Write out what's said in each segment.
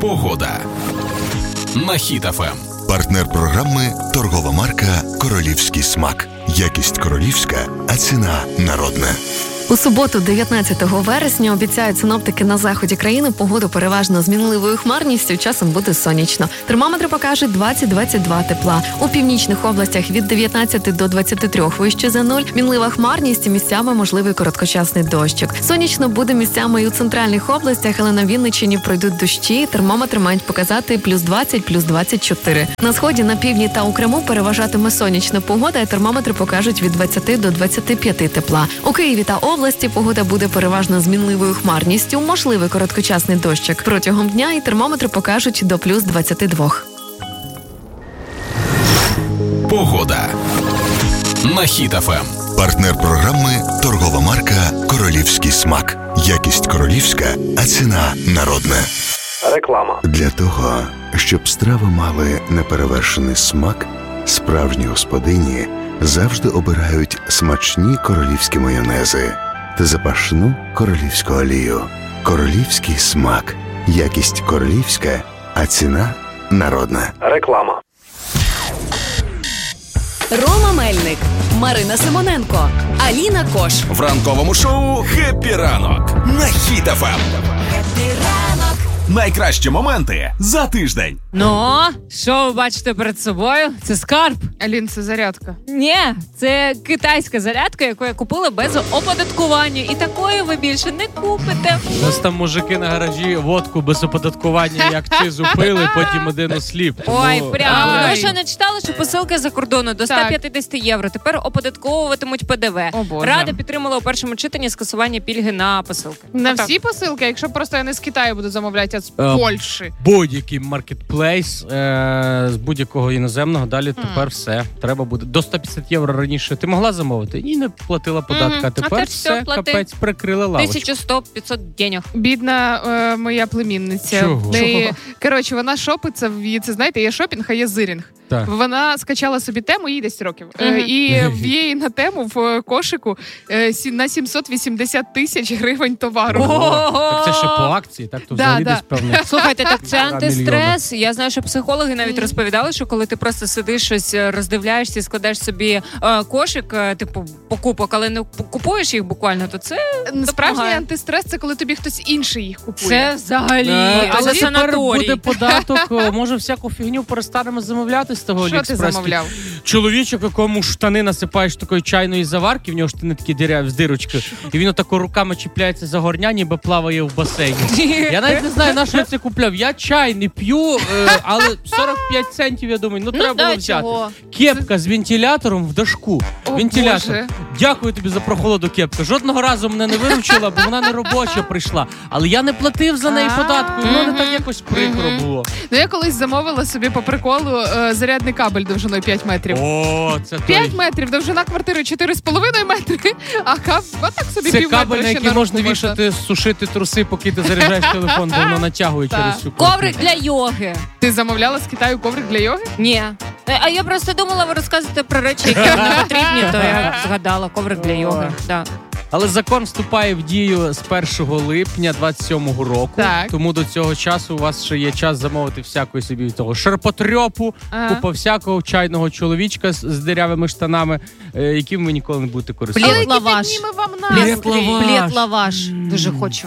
Погода на Хіт ФМ. Партнер програми торгова марка «Королівський смак». Якість королівська, а ціна народна. У суботу, 19 вересня, обіцяють синоптики на заході країни погоду переважно з мінливою хмарністю, часом буде сонячно. Термометри покажуть 20-22 тепла. У північних областях від 19 до 23 вище за нуль. Мінлива хмарність, місцями можливий короткочасний дощик. Сонячно буде місцями і у центральних областях, але на Вінниччині пройдуть дощі. Термометри мають показати плюс 20, плюс 24. На сході, на півдні та у Криму переважатиме сонячна погода, і термометри покажуть від 20 до 25 тепла. У Києві та області погода буде переважно з мінливою хмарністю, можливий короткочасний дощик. Протягом дня і термометри покажуть до плюс 22. Погода на Хіт ФМ. Партнер програми торгова марка «Королівський смак». Якість королівська, а ціна народна. Реклама. Для того, щоб страви мали неперевершений смак, справжні господині завжди обирають смачні королівські майонези та запашну королівську олію. Королівський смак. Якість королівська, а ціна народна. Реклама. Рома Мельник, Марина Симоненко, Аліна Кош. В ранковому шоу «Хеппі ранок» на Хіт ФМ. Найкращі моменти за тиждень. Ну, що ви бачите перед собою? Це скарб. Алін, це зарядка. Ні, це китайська зарядка, яку я купила без оподаткування. І такої ви більше не купите. У нас там мужики на гаражі водку без оподаткування як акцизу пили, потім один осліп. Ой, прямо. Ви що не читали, що посилки за кордону до 150 євро тепер оподатковуватимуть ПДВ. О, Боже. Рада підтримала у першому читанні скасування пільги на посилки. На всі посилки, якщо просто я не з Китаю буду замовляти, а з Польщі. Будь-який маркетплейс з будь-якого іноземного, далі тепер все. Треба буде. До 150 євро раніше ти могла замовити? Ні, не платила податка. Тепер все, капець, прикрили лавочку. 1100-500 денег. Бідна моя племінниця. Чого? Коротше, вона шопиться, це знаєте, є шопінг, а є зирінг. Так. Вона скачала собі тему, їй 10 років. І в її на тему в кошику на 780 тисяч гривень товару. Так це ще по акції, так? То взагалі десь певно. Слухайте, так це антистрес. Я знаю, що психологи навіть розповідали, що коли ти просто сидиш, щось роздивляєшся і складаєш собі кошик, типу покупок, але не купуєш їх буквально, то це справжній антистрес – це коли тобі хтось інший їх купує. Це взагалі, але це тепер санаторій. буде податок, може всяку фігню перестанемо замовляти з того Що ти замовляв? Чоловічок, якому штани насипаєш такої чайної заварки, в нього штани такі діряві з дирочки, і він отако руками чіпляється за горня, ніби плаває в басейні. Я навіть не знаю, на що я це купляв. Я чай не п'ю, але 45 центів, я думаю, треба було взяти. Чого? Кепка з вентилятором в дашку. Вентилятор. Боже. Дякую тобі за прохолоду, кепка. Жодного разу мене не виручила, бо вона не робоча прийшла. Але я не платив за неї податку, і воно не так якось прикро було. Ну, я колись замовила собі по приколу зарядний кабель довжиною 5 метрів. О, це 5 метрів, довжина квартири 4,5 метри, а так собі це пів метра кабель, на ще який на можна руку вішати, сушити труси, поки ти заряджаєш телефон, бо воно натягує через всю Коврик для йоги. Ти замовляла з Китаю коврик для йоги? Ні. А я просто думала, ви розказуєте про речі, які вам не потрібні, то я згадала коврик для йоги. Да. Але закон вступає в дію з 1 липня 27-го року. Так. Тому до цього часу у вас ще є час замовити всякої собі того ширпотрьопу, купа всякого чайного чоловічка з дирявими штанами, яким ви ніколи не будете користуватися. Плед-лаваш. Плед-лаваш. Дуже хочу.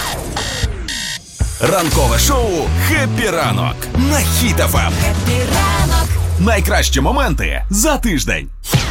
Ранкове шоу «Хеппі ранок» на Хіт ФМ. Найкращі моменти за тиждень.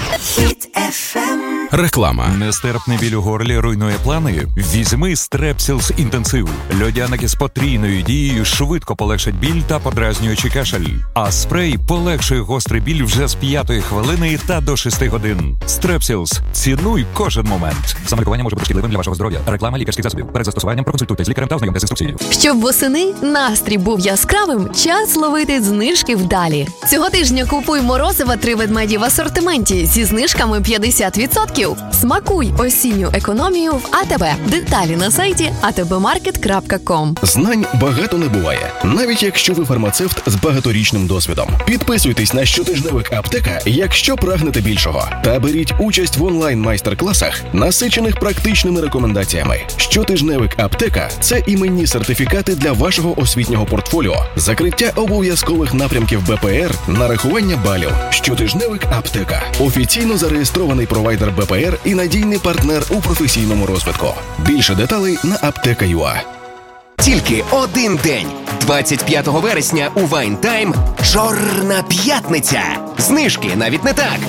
Реклама. Нестерпний біль у горлі руйнує плани? Візьми Стрепсілс інтенсив. Льодяники з потрійною дією швидко полегшать біль та подразнюючий кашель. А спрей полегшує гострий біль вже з 5-ї хвилини та до 6 годин. Стрепсілс. Цінуй кожен момент. Самолікування може бути шкідливим для вашого здоров'я. Реклама лікарських засобів. Перед застосуванням проконсультуйтесь з лікарем та ознайомтесь з інструкцією. Щоб восени настрій був яскравим, час ловити знижки вдалі. Цього тижня купуй морозива 3 ведмеді в асортименті зі знижками 50% ліків. Смакуй осінню економію в АТБ. Деталі на сайті atbmarket.com. Знань багато не буває, навіть якщо ви фармацевт з багаторічним досвідом. Підписуйтесь на щотижневик «Аптека», якщо прагнете більшого. Та беріть участь в онлайн-майстер-класах, насичених практичними рекомендаціями. Щотижневик «Аптека» – це іменні сертифікати для вашого освітнього портфоліо, закриття обов'язкових напрямків БПР, нарахування балів. Щотижневик «Аптека» – офіційно зареєстрований провайдер БПР і надійний партнер у професійному розвитку. Більше деталей на apteka.ua. Тільки один день. 25 вересня у Вайнтайм Чорна п'ятниця. Знижки, навіть не так.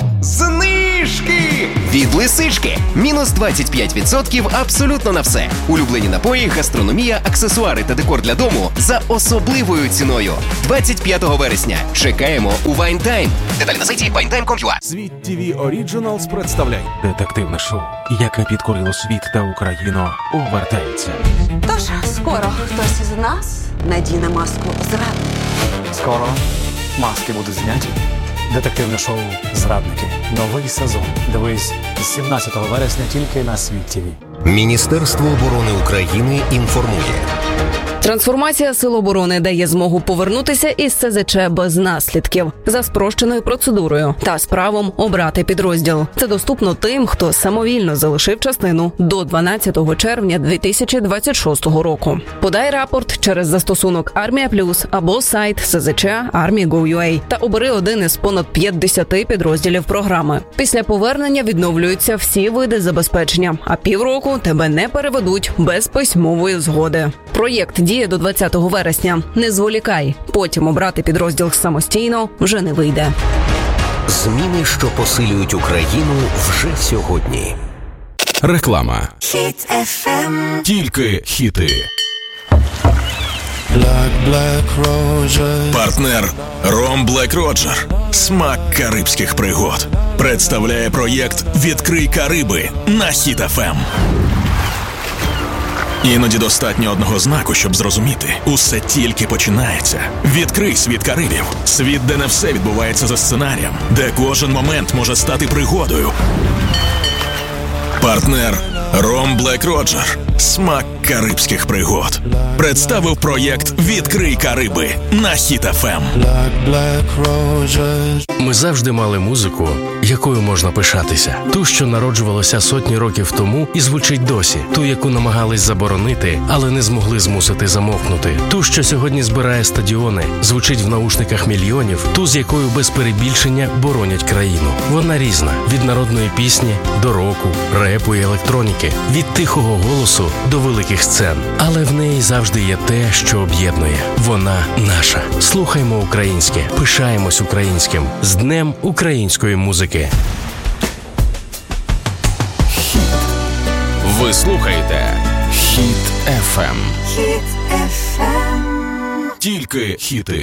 Знижки! Від Лисички. Мінус 25% абсолютно на все. Улюблені напої, гастрономія, аксесуари та декор для дому за особливою ціною. 25 вересня. Чекаємо у Вайнтайм. Деталі на сайті wine.com.ua. Світ TV Originals представляє детективне шоу, яке підкорило світ та Україну, увертається. Тож, скоро хтось із нас надіне маску зрадника. Скоро маски будуть зняті. Детективне шоу «Зрадники». Новий сезон. Дивись з 17 вересня тільки на Світ ТВ. Міністерство оборони України інформує. Трансформація Сил оборони дає змогу повернутися із СЗЧ без наслідків, за спрощеною процедурою та з правом обрати підрозділ. Це доступно тим, хто самовільно залишив частину до 12 червня 2026 року. Подай рапорт через застосунок «Армія Плюс» або сайт СЗЧ Army.gov.ua та обери один із понад 50 підрозділів програми. Після повернення відновлюються всі види забезпечення, а півроку тебе не переведуть без письмової згоди. Проєкт діє до 20 вересня. Не зволікай. Потім обрати підрозділ самостійно вже не вийде. Зміни, що посилюють Україну вже сьогодні. Реклама. Хіт FM. Тільки хіти. Партнер Ром Блек Роджер. Смак карибських пригод. Представляє проєкт «Відкрий Кариби» на Хіт FM. Іноді достатньо одного знаку, щоб зрозуміти. Усе тільки починається. Відкрий світ Карибів. Світ, де не все відбувається за сценарієм. Де кожен момент може стати пригодою. Партнер Ром Блек Роджер. Смак карибських пригод. Представив проєкт «Відкрий Кариби» на Хіт FM. Ми завжди мали музику, якою можна пишатися. Ту, що народжувалася сотні років тому і звучить досі. Ту, яку намагались заборонити, але не змогли змусити замовкнути. Ту, що сьогодні збирає стадіони, звучить в наушниках мільйонів. Ту, з якою без перебільшення боронять країну. Вона різна. Від народної пісні до року, репу і електроніки. Від тихого голосу до великих сцен. Але в неї завжди є те, що об'єднує. Вона наша. Слухаймо українське. Пишаємось українським. З Днем української музики. Ви слухаєте Хіт FM. Хіт FM. Тільки хіти.